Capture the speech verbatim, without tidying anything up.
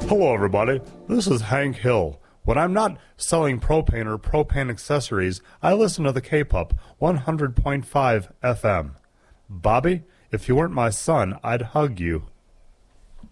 Hello, everybody. This is Hank Hill. When I'm not selling propane or propane accessories, I listen to the K-Pup one hundred point five F M. Bobby, if you weren't my son, I'd hug you.